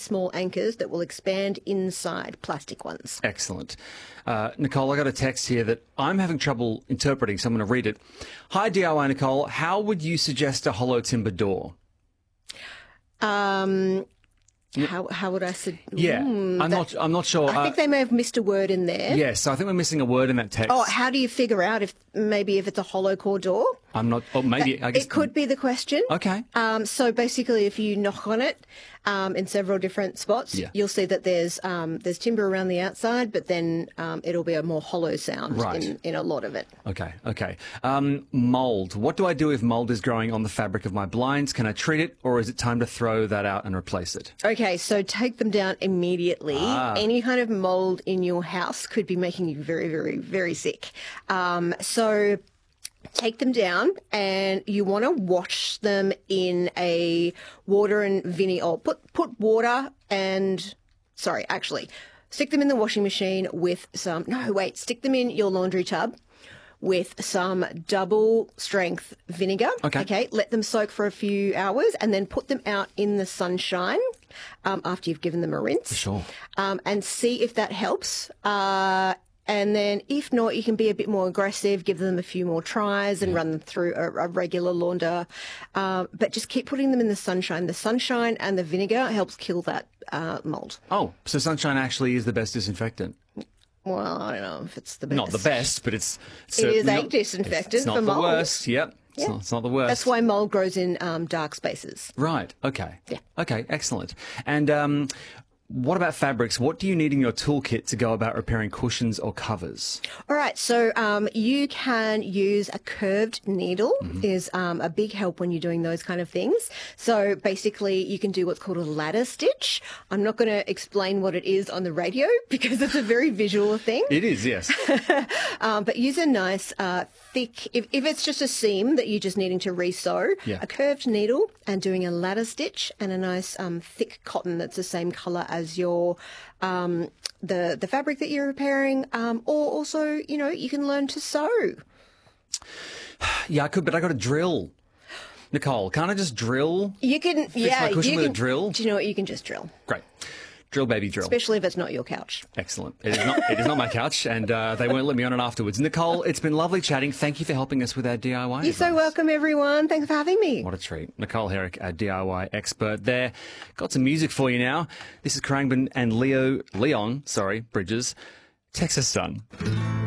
small anchors that will expand inside plastic ones. Excellent. Nicole, I got a text here that I'm having trouble interpreting, so I'm going to read it. Hi, DIY Nicole. How would you suggest a hollow timber door? How would I say? Yeah, I'm not sure. I think they may have missed a word in there. Yes, I think we're missing a word in that text. Oh, how do you figure out if it's a hollow core door? I'm not. Oh, maybe. I guess It could be the question. Okay. So basically, if you knock on it in several different spots, Yeah. you'll see that there's timber around the outside, but then it'll be a more hollow sound Right. in a lot of it. Okay. Mold. What do I do if mold is growing on the fabric of my blinds? Can I treat it, or is it time to throw that out and replace it? Okay, so take them down immediately. Any kind of mold in your house could be making you very, very, very sick. So take them down, and you want to wash them in a water and vinegar. Or put water and stick them in the washing machine with some. No, wait, stick them in your laundry tub with some double strength vinegar. Okay. Let them soak for a few hours, and then put them out in the sunshine after you've given them a rinse. Sure. And see if that helps. And then if not, you can be a bit more aggressive, give them a few more tries and run them through a regular launder. But just keep putting them in the sunshine. The sunshine and the vinegar helps kill that mold. Oh, so sunshine actually is the best disinfectant. Well, I don't know if it's the best. Not the best, but it's It is certainly a not- disinfectant It's not for the mold. worst. Yep. It's not the worst. That's why mold grows in dark spaces. Right. Okay. Yeah. Okay. Excellent. And what about fabrics? What do you need in your toolkit to go about repairing cushions or covers? All right, so you can use a curved needle is a big help when you're doing those kind of things. So basically you can do what's called a ladder stitch. I'm not going to explain what it is on the radio because it's a very visual thing. It is, yes. But use a nice thick, if it's just a seam that you're just needing to re-sew, Yeah. a curved needle and doing a ladder stitch and a nice thick cotton that's the same colour as your the fabric that you're repairing, or also, you can learn to sew. Yeah, I could, but I got to drill. Nicole, can't I just drill? You can, my cushion you with a can drill? Do you know what? You can just drill, Great. Drill, baby, drill. especially if it's not your couch. Excellent. It is not my couch, and they won't let me on it afterwards. Nicole, it's been lovely chatting. Thank you for helping us with our DIY You're so advice. welcome, everyone. Thanks for having me. What a treat. Nicole Herrick, our DIY expert there. Got some music for you now. This is Khruangbin and Leon Bridges, Texas Sun.